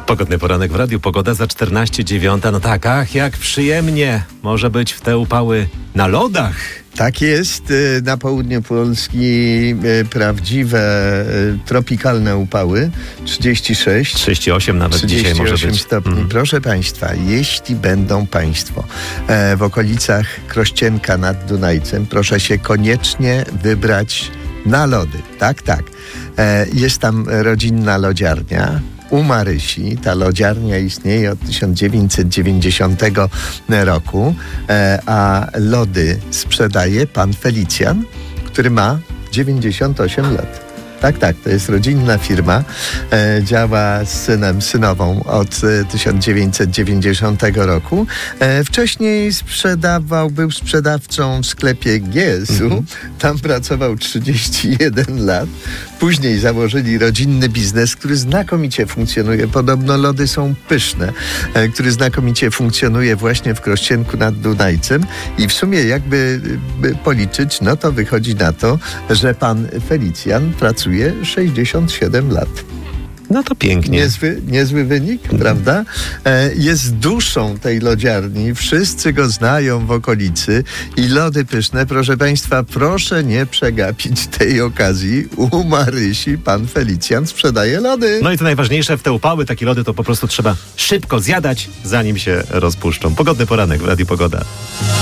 Pogodny poranek w radiu, pogoda za 14:09. No tak, ach, jak przyjemnie może być w te upały na lodach. Tak jest, na południu Polski prawdziwe tropikalne upały, 36, 38 nawet 38 dzisiaj może być. stopni. Proszę Państwa, jeśli będą Państwo w okolicach Krościenka nad Dunajcem, proszę się koniecznie wybrać na lody. Tak. Jest tam rodzinna lodziarnia u Marysi. Ta lodziarnia istnieje od 1990 roku, a lody sprzedaje pan Felicjan, który ma 98 lat. Tak, to jest rodzinna firma. Działa z synową od 1990 roku. Wcześniej był sprzedawcą w sklepie GSU. Tam pracował 31 lat. Później założyli rodzinny biznes, który znakomicie funkcjonuje. Podobno lody są pyszne, który znakomicie funkcjonuje właśnie w Krościenku nad Dunajcem. I w sumie jakby policzyć, no to wychodzi na to, że pan Felicjan pracuje 67 lat. No to pięknie. Niezły wynik, prawda? Jest duszą tej lodziarni. Wszyscy go znają w okolicy i lody pyszne. Proszę Państwa, proszę nie przegapić tej okazji. U Marysi pan Felicjan sprzedaje lody. No i to najważniejsze, w te upały takie lody to po prostu trzeba szybko zjadać, zanim się rozpuszczą. Pogodny poranek w Radiu Pogoda.